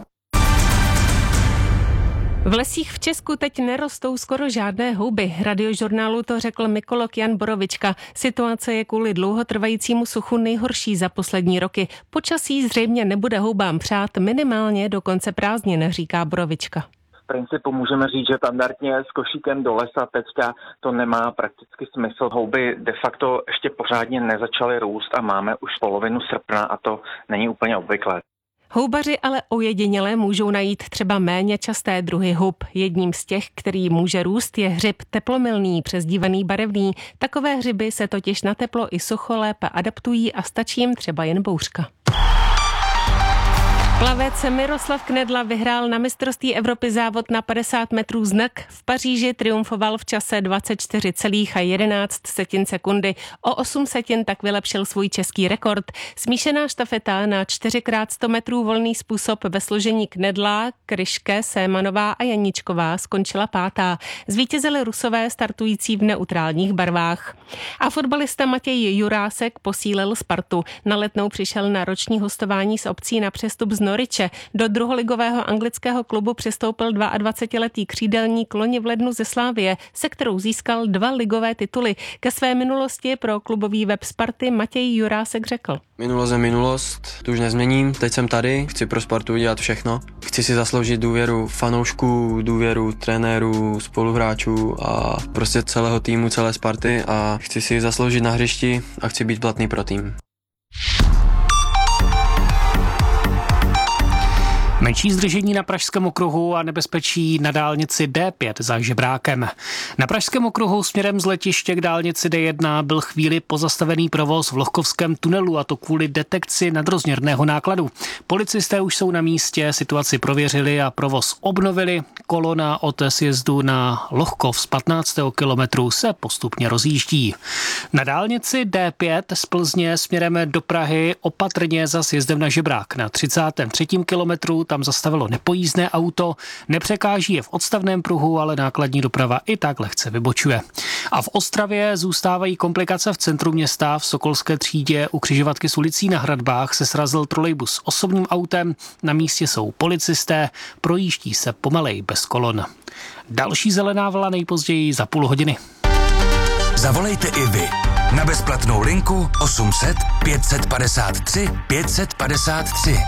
V lesích v Česku teď nerostou skoro žádné houby. Radiožurnálu to řekl mykolog Jan Borovička. Situace je kvůli dlouhotrvajícímu suchu nejhorší za poslední roky. Počasí zřejmě nebude houbám přát minimálně do konce prázdnin, říká Borovička. V principu můžeme říct, že standardně s košíkem do lesa teďka to nemá prakticky smysl. Houby de facto ještě pořádně nezačaly růst a máme už polovinu srpna a to není úplně obvyklé. Houbaři ale ojediněle můžou najít třeba méně časté druhy hub. Jedním z těch, který může růst, je hřib teplomilný, přezdívaný barevný. Takové hřiby se totiž na teplo i sucho lépe adaptují a stačí jim třeba jen bouřka. Plavec Miroslav Knedla vyhrál na mistrovství Evropy závod na padesát metrů znak. V Paříži triumfoval v čase dvacet čtyři celá jedenáct sekundy. O osm setin tak vylepšil svůj český rekord. Smíšená štafeta na čtyři krát sto metrů volný způsob ve složení Knedla, Kryške, Sémanová a Janíčková skončila pátá. Zvítězili Rusové startující v neutrálních barvách. A fotbalista Matěj Jurásek posílil Spartu. Na Letnou přišel na roční hostování s opcí na přestup z Norwiche. Do druholigového anglického klubu přistoupil dvacetiletý křídelník loni v lednu ze Slávie, se kterou získal dva ligové tituly. Ke své minulosti pro klubový web Sparty Matěj Jurásek řekl. Minulost je minulost, tu už nezměním, teď jsem tady, chci pro Spartu udělat všechno. Chci si zasloužit důvěru fanoušků, důvěru trenérů, spoluhráčů a prostě celého týmu, celé Sparty a chci si zasloužit na hřišti a chci být platný pro tým. Menší zdržení na Pražském okruhu a nebezpečí na dálnici D pět za Žebrákem. Na Pražském okruhu směrem z letiště k dálnici D jedna byl chvíli pozastavený provoz v Lohkovském tunelu, a to kvůli detekci nadrozměrného nákladu. Policisté už jsou na místě, situaci prověřili a provoz obnovili. Kolona od sjezdu na Lohkov z patnáctého kilometru se postupně rozjíždí. Na dálnici D pět z Plzně směrem do Prahy opatrně za sjezdem na Žebrák. Na třicátém třetím kilometru tam tam zastavilo nepojízdné auto, nepřekáží je v odstavném pruhu, ale nákladní doprava i tak lehce vybočuje. A v Ostravě zůstávají komplikace v centru města. V Sokolské třídě u křižovatky s ulicí Na Hradbách se srazil trolejbus s osobním autem, na místě jsou policisté, projíždí se pomalej bez kolon. Další zelená vlna nejpozději za půl hodiny. Zavolejte i vy na bezplatnou linku osm set pět set padesát tři pět set padesát tři.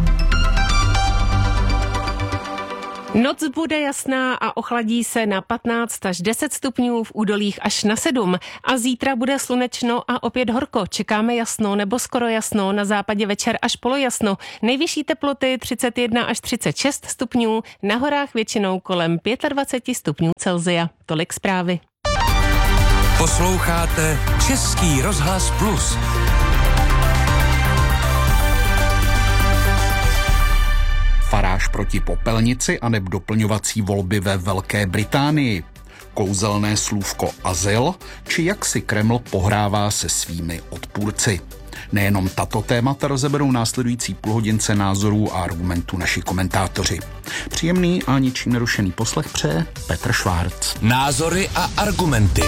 Noc bude jasná a ochladí se na patnáct až deset stupňů, v údolích až na sedm. A zítra bude slunečno a opět horko. Čekáme jasno nebo skoro jasno, na západě večer až polojasno. Nejvyšší teploty třicet jedna až třicet šest stupňů, na horách většinou kolem dvacet pět stupňů Celsia. Tolik zprávy. Posloucháte Český rozhlas Plus. Farage proti popelnici aneb doplňovací volby ve Velké Británii. Kouzelné slůvko azyl, či jak si Kreml pohrává se svými odpůrci. Nejenom tato témata rozeberou následující půlhodince názorů a argumentů naši komentátoři. Příjemný a ničím nerušený poslech přeje Petr Švárc. Názory a argumenty.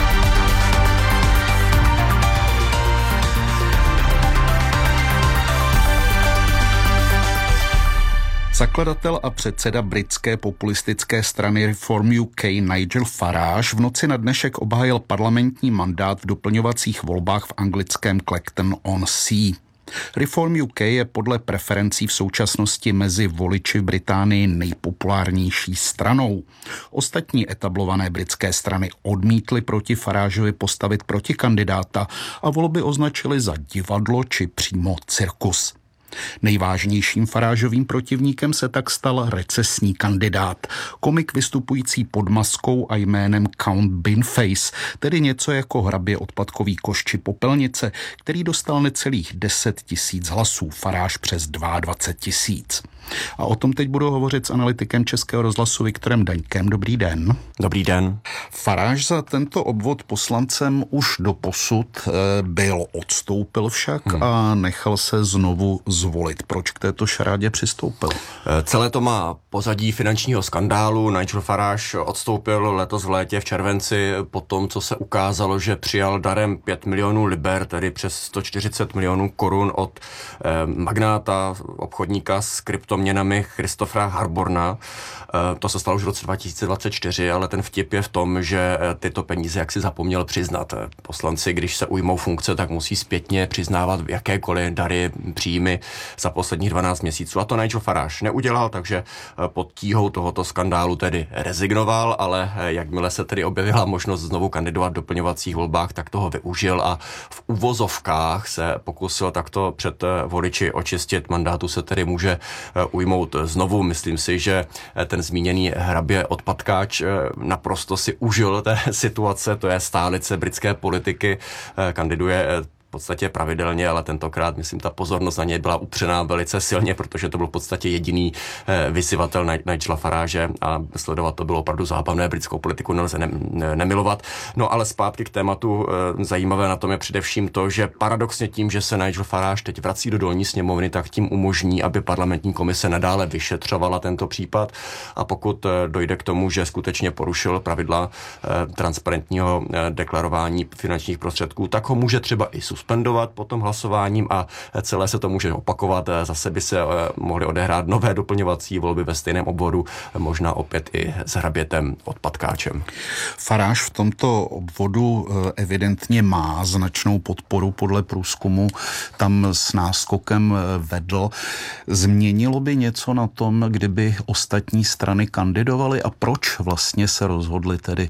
Zakladatel a předseda britské populistické strany Reform U K Nigel Farage v noci na dnešek obhájil parlamentní mandát v doplňovacích volbách v anglickém Clacton-on-Sea. Reform U K je podle preferencí v současnosti mezi voliči v Británii nejpopulárnější stranou. Ostatní etablované britské strany odmítly proti Farageovi postavit protikandidáta a volby označili za divadlo či přímo cirkus. Nejvážnějším Farageovým protivníkem se tak stal recesní kandidát, komik vystupující pod maskou a jménem Count Binface, tedy něco jako hrabě odpadkový koš či popelnice, který dostal necelých deset tisíc hlasů, Farage přes dvacet dva tisíc. A o tom teď budu hovořit s analytikem Českého rozhlasu Viktorem Daňkem. Dobrý den. Dobrý den. Farage za tento obvod poslancem už doposud byl, odstoupil však hmm. a nechal se znovu zvolit. Proč k této šarádě přistoupil? Celé to má pozadí finančního skandálu. Nigel Farage odstoupil letos v létě v červenci po tom, co se ukázalo, že přijal darem pět milionů liber, tedy přes sto čtyřicet milionů korun od eh, magnáta, obchodníka s kryptoměnami Christophera Harborna. Eh, to se stalo už v roce dva tisíce dvacet čtyři, ale ten vtip je v tom, že tyto peníze jak si zapomněl přiznat. Poslanci, když se ujmou funkce, tak musí zpětně přiznávat jakékoliv dary, příjmy za posledních dvanáct měsíců. A to Nigel Farage neudělal, takže pod tíhou tohoto skandálu tedy rezignoval, ale jakmile se tedy objevila možnost znovu kandidovat v doplňovacích volbách, tak toho využil a v uvozovkách se pokusil takto před voliči očistit. Mandátu se tedy může ujmout znovu. Myslím si, že ten zmíněný hrabě odpadkáč naprosto si užil té situace, to je stálice britské politiky, kandiduje v podstatě pravidelně, ale tentokrát, myslím, ta pozornost na něj byla upřená velice silně, protože to byl v podstatě jediný eh, vyzývatel Nigela Farage a sledovat to bylo opravdu zábavné, britskou politiku nelze ne, ne, nemilovat. No ale zpátky k tématu, eh, zajímavé na tom je především to, že paradoxně tím, že se Nigel Farage teď vrací do dolní sněmovny, tak tím umožní, aby parlamentní komise nadále vyšetřovala tento případ a pokud eh, dojde k tomu, že skutečně porušil pravidla eh, transparentního eh, deklarování finančních prostředků, tak ho může třeba i suspendovat potom hlasováním a celé se to může opakovat. Zase by se mohly odehrát nové doplňovací volby ve stejném obvodu, možná opět i s hrabětem odpadkáčem. Farage v tomto obvodu evidentně má značnou podporu podle průzkumu, tam s náskokem vedl. Změnilo by něco na tom, kdyby ostatní strany kandidovaly a proč vlastně se rozhodli tedy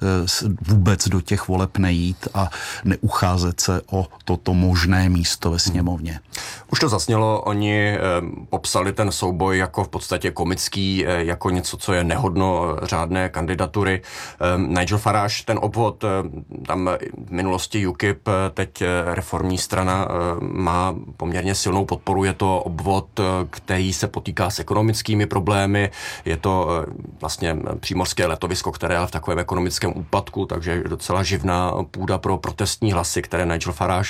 vůbec do těch voleb nejít a neucházet se o toto možné místo ve sněmovně? Už to zasnělo, oni eh, popsali ten souboj jako v podstatě komický, eh, jako něco, co je nehodno řádné kandidatury. Eh, Nigel Farage, ten obvod, eh, tam v minulosti U K I P, teď eh, reformní strana, eh, má poměrně silnou podporu. Je to obvod, eh, který se potýká s ekonomickými problémy. Je to eh, vlastně přímořské letovisko, které je v takovém ekonomickém úpadku, takže docela živná půda pro protestní hlasy, které Nigel Farage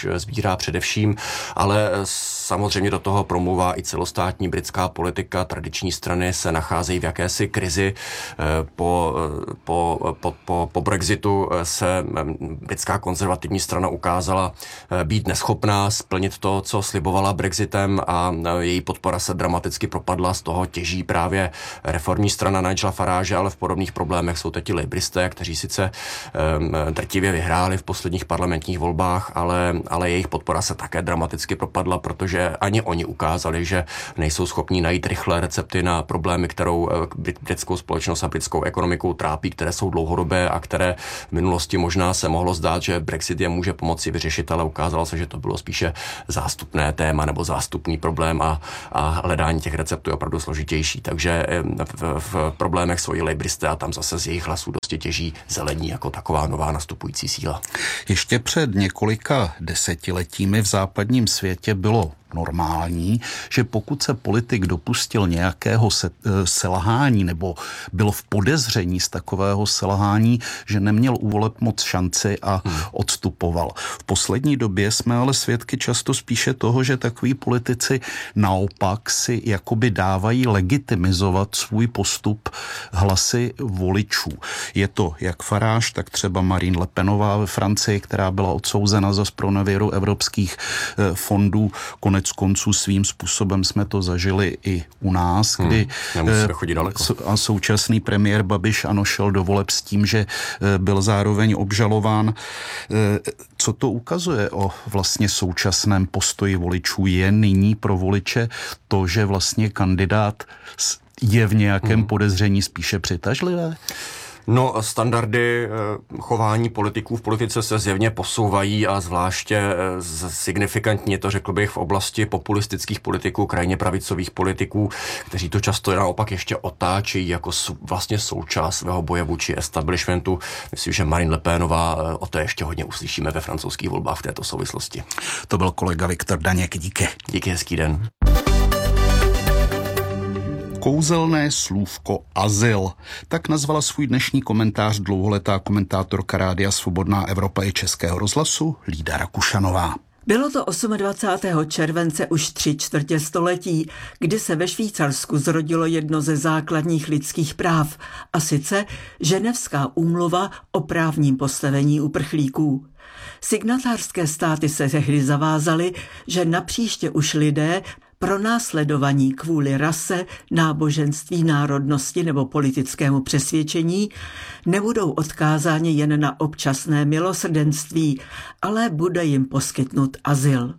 sbírá především, ale samozřejmě do toho promluvá i celostátní britská politika. Tradiční strany se nacházejí v jakési krizi. Po, po, po, po, po Brexitu se britská konzervativní strana ukázala být neschopná splnit to, co slibovala Brexitem, a její podpora se dramaticky propadla. Z toho těží právě reformní strana Nigela Farage, ale v podobných problémech jsou teď i labouristé, kteří sice um, drtivě vyhráli v posledních parlamentních volbách, ale, ale jejich podpora se také dramaticky propadla, protože ani oni ukázali, že nejsou schopní najít rychlé recepty na problémy, kterou britskou společnost a britskou ekonomiku trápí, které jsou dlouhodobé a které v minulosti možná se mohlo zdát, že Brexit je může pomoci vyřešit, ale ukázalo se, že to bylo spíše zástupné téma nebo zástupný problém a, a hledání těch receptů je opravdu složitější. Takže v, v problémech svojí labouristé a tam zase z jejich hlasů dosti těží zelení jako taková nová nastupující síla. Ještě před několika desetiletími v západním světě bylo normální, že pokud se politik dopustil nějakého se, selhání nebo byl v podezření z takového selhání, že neměl u voleb moc šanci a hmm. odstupoval. V poslední době jsme ale svědky často spíše toho, že takoví politici naopak si jakoby dávají legitimizovat svůj postup hlasy voličů. Je to jak Farage, tak třeba Marine Le Penová ve Francii, která byla odsouzena za zpronevěru evropských fondů. Konec konců svým způsobem jsme to zažili i u nás, kdy hmm, chodit daleko. A současný premiér Babiš ano šel do voleb s tím, že byl zároveň obžalován. Co to ukazuje o vlastně současném postoji voličů? Je nyní pro voliče to, že vlastně kandidát je v nějakém hmm. podezření spíše přitažlivé? No, standardy chování politiků v politice se zjevně posouvají a zvláště signifikantně to řekl bych v oblasti populistických politiků, krajně pravicových politiků, kteří to často naopak ještě otáčí jako vlastně součást svého boje vůči establishmentu. Myslím, že Marine Le Penová o to ještě hodně uslyšíme ve francouzských volbách v této souvislosti. To byl kolega Viktor Daněk, díky. Díky, hezký den. Kouzelné slůvko azyl. Tak nazvala svůj dnešní komentář dlouholetá komentátorka Rádia Svobodná Evropa i Českého rozhlasu Lída Rakušanová. Bylo to dvacátého osmého července už tři čtvrtě století, kdy se ve Švýcarsku zrodilo jedno ze základních lidských práv, a sice Ženevská úmluva o právním postavení uprchlíků. Signatářské státy se tehdy zavázaly, že napříště už lidé pronásledovaní kvůli rase, náboženství, národnosti nebo politickému přesvědčení nebudou odkázáni jen na občasné milosrdenství, ale bude jim poskytnut azyl.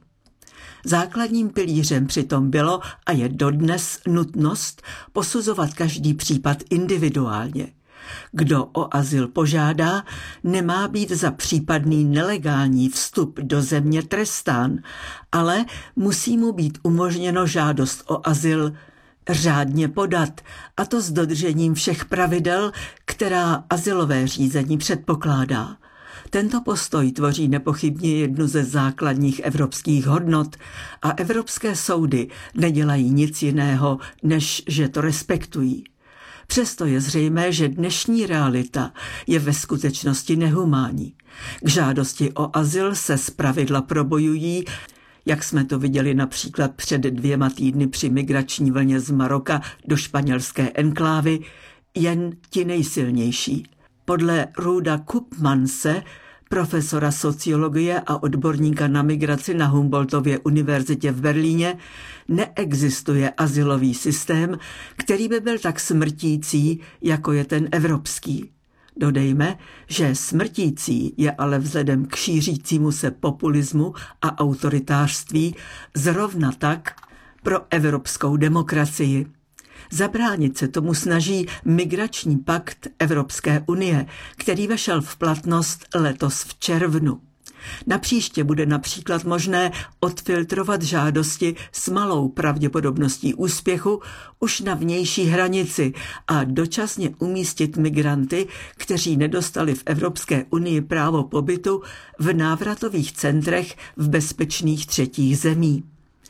Základním pilířem přitom bylo a je dodnes nutnost posuzovat každý případ individuálně. Kdo o azyl požádá, nemá být za případný nelegální vstup do země trestán, ale musí mu být umožněno žádost o azyl řádně podat, a to s dodržením všech pravidel, která azylové řízení předpokládá. Tento postoj tvoří nepochybně jednu ze základních evropských hodnot a evropské soudy nedělají nic jiného, než že to respektují. Přesto je zřejmé, že dnešní realita je ve skutečnosti nehumánní. K žádosti o azyl se zpravidla probojují, jak jsme to viděli například před dvěma týdny při migrační vlně z Maroka do španělské enklávy, jen ti nejsilnější. Podle Ruda Koopmanse, profesora sociologie a odborníka na migraci na Humboldtově univerzitě v Berlíně, neexistuje azylový systém, který by byl tak smrtící, jako je ten evropský. Dodejme, že smrtící je ale vzhledem k šířícímu se populismu a autoritářství zrovna tak pro evropskou demokracii. Zabránit se tomu snaží migrační pakt Evropské unie, který vešel v platnost letos v červnu. Napříště bude například možné odfiltrovat žádosti s malou pravděpodobností úspěchu už na vnější hranici a dočasně umístit migranty, kteří nedostali v Evropské unii právo pobytu, v návratových centrech v bezpečných třetích zemí.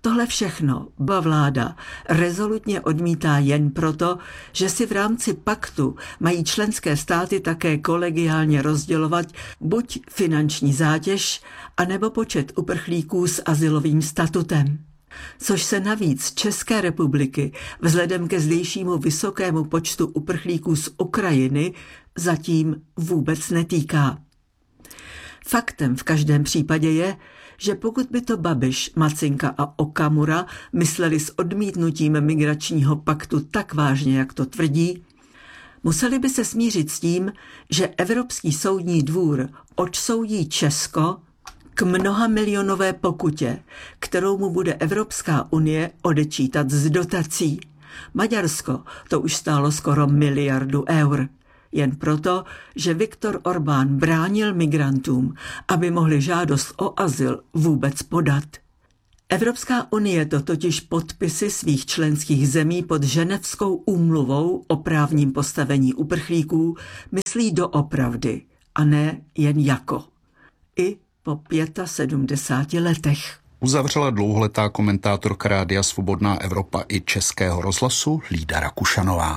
Tohle všechno ba vláda rezolutně odmítá jen proto, že si v rámci paktu mají členské státy také kolegiálně rozdělovat buď finanční zátěž, anebo počet uprchlíků s azylovým statutem. Což se navíc České republiky vzhledem ke zdejšímu vysokému počtu uprchlíků z Ukrajiny zatím vůbec netýká. Faktem v každém případě je, že pokud by to Babiš, Macinka a Okamura mysleli s odmítnutím migračního paktu tak vážně, jak to tvrdí, museli by se smířit s tím, že Evropský soudní dvůr odsoudí Česko k mnohamilionové pokutě, kterou mu bude Evropská unie odečítat z dotací. Maďarsko to už stálo skoro miliardu eur. Jen proto, že Viktor Orbán bránil migrantům, aby mohli žádost o azyl vůbec podat. Evropská unie to totiž podpisy svých členských zemí pod Ženevskou úmluvou o právním postavení uprchlíků myslí doopravdy a ne jen jako. I po sedmdesáti pěti letech. Uzavřela dlouholetá komentátorka Rádia Svobodná Evropa i Českého rozhlasu Lída Rakušanová.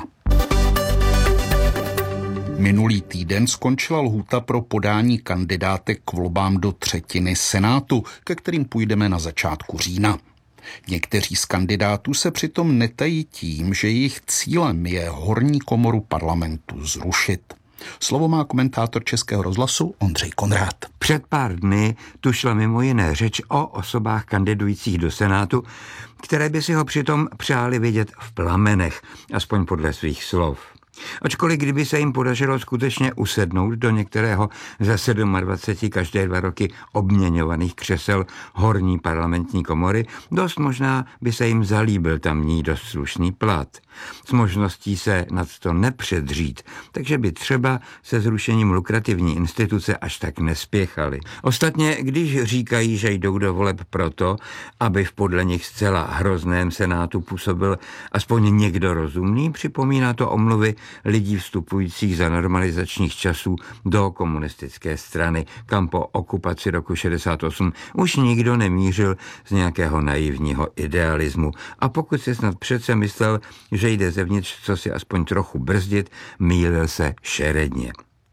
Minulý týden skončila lhůta pro podání kandidátek k volbám do třetiny Senátu, ke kterým půjdeme na začátku října. Někteří z kandidátů se přitom netají tím, že jejich cílem je horní komoru parlamentu zrušit. Slovo má komentátor Českého rozhlasu Ondřej Konrád. Před pár dny tu šla mimo jiné řeč o osobách kandidujících do Senátu, které by si ho přitom přáli vidět v plamenech, aspoň podle svých slov. Ačkoliv kdyby se jim podařilo skutečně usednout do některého ze dvaceti sedmi každé dva roky obměňovaných křesel horní parlamentní komory, dost možná by se jim zalíbil tamní dost slušný plat. S možností se nad to nepředřít, takže by třeba se zrušením lukrativní instituce až tak nespěchali. Ostatně, když říkají, že jdou do voleb proto, aby v podle nich zcela hrozném Senátu působil aspoň někdo rozumný, připomíná to omluvy lidí vstupujících za normalizačních časů do komunistické strany, kam po okupaci roku šedesát osm už nikdo nemířil z nějakého naivního idealismu. A pokud si snad přece myslel, že jde zevnitř co si aspoň trochu brzdit, mýlil se šeredně.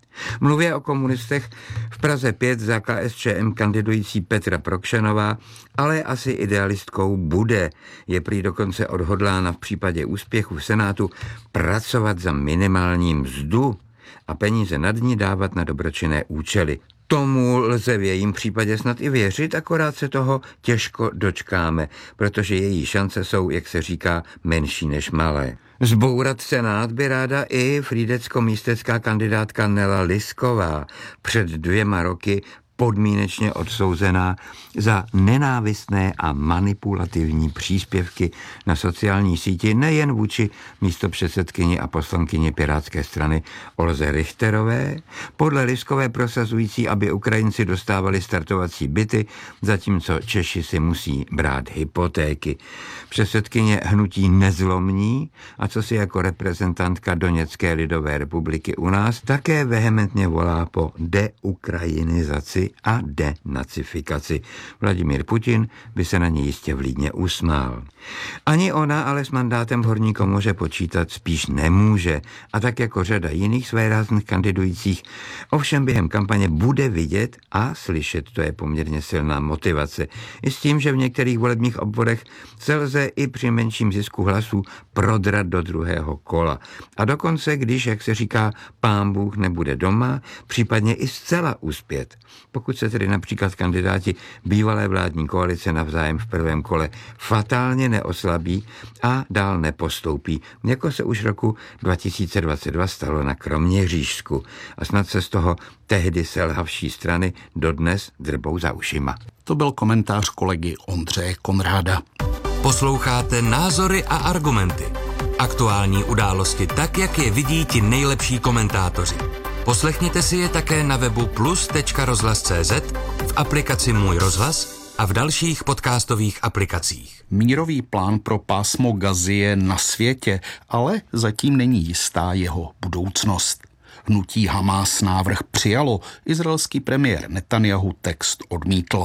Mluvě o komunistech v Praze pět za K S Č M kandidující Petra Prokšanová, ale asi idealistkou bude. Je prý dokonce odhodlána v případě úspěchu v Senátu pracovat za minimální mzdu a peníze nad ní dávat na dobročinné účely. Tomu lze v jejím případě snad i věřit, akorát se toho těžko dočkáme, protože její šance jsou, jak se říká, menší než malé. Zbourat Senát by ráda i frýdecko-místecká kandidátka Nela Lisková, před dvěma roky podmínečně odsouzená za nenávistné a manipulativní příspěvky na sociální síti nejen vůči místopředsedkyni a poslankyni Pirátské strany Olze Richterové, podle Liskové prosazující, aby Ukrajinci dostávali startovací byty, zatímco Češi si musí brát hypotéky. Předsedkyně hnutí Nezlomní, a co si jako reprezentantka Doněcké lidové republiky u nás, také vehementně volá po deukrajinizaci a denacifikaci. Vladimír Putin by se na ní jistě vlídně usmál. Ani ona ale s mandátem v horní komoře počítat spíš nemůže a tak jako řada jiných svérázných kandidujících ovšem během kampaně bude vidět a slyšet, to je poměrně silná motivace. I s tím, že v některých volebních obvodech se lze i při menším zisku hlasů prodrat do druhého kola. A dokonce, když, jak se říká, pán Bůh nebude doma, případně i zcela uspět. Pokud se tedy například kandidáti bývalé vládní koalice navzájem v prvém kole fatálně neoslabí a dál nepostoupí, jako se už roku dva tisíce dvacet dva stalo na Kroměřížsku. A snad se z toho tehdy selhavší strany dodnes drbou za ušima. To byl komentář kolegy Ondřeje Konráda. Posloucháte Názory a argumenty. Aktuální události tak, jak je vidí ti nejlepší komentátoři. Poslechněte si je také na webu plus tečka rozhlas tečka cé zet, v aplikaci Můj rozhlas a v dalších podcastových aplikacích. Mírový plán pro pásmo Gazy je na světě, ale zatím není jistá jeho budoucnost. Hnutí Hamás návrh přijalo, izraelský premiér Netanjahu text odmítl.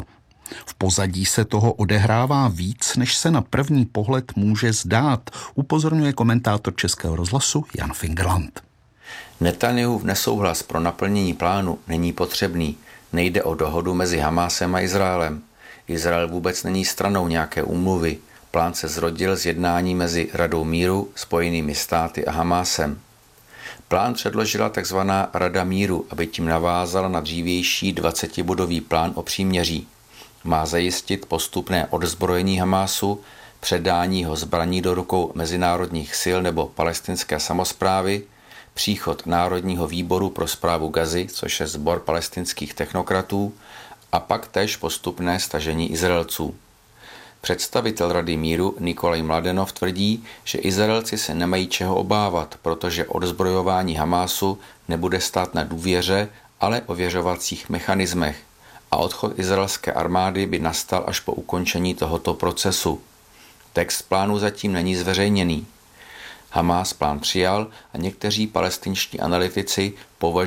V pozadí se toho odehrává víc, než se na první pohled může zdát, upozorňuje komentátor Českého rozhlasu Jan Fingerland. Netanjahův nesouhlas pro naplnění plánu není potřebný. Nejde o dohodu mezi Hamásem a Izraelem. Izrael vůbec není stranou nějaké úmluvy. Plán se zrodil z jednání mezi Radou míru, Spojenými státy a Hamásem. Plán předložila tzv. Rada míru, aby tím navázala na dřívější dvacetibodový plán o příměří. Má zajistit postupné odzbrojení Hamásu, předání ho zbraní do rukou mezinárodních sil nebo palestinské samosprávy, příchod Národního výboru pro správu Gazy, což je sbor palestinských technokratů, a pak též postupné stažení Izraelců. Představitel Rady míru Nikolaj Mladenov tvrdí, že Izraelci se nemají čeho obávat, protože odzbrojování Hamásu nebude stát na důvěře, ale ověřovacích mechanismech a odchod izraelské armády by nastal až po ukončení tohoto procesu. Text plánu zatím není zveřejněný. Hamás plán přijal a někteří palestinští analytici považují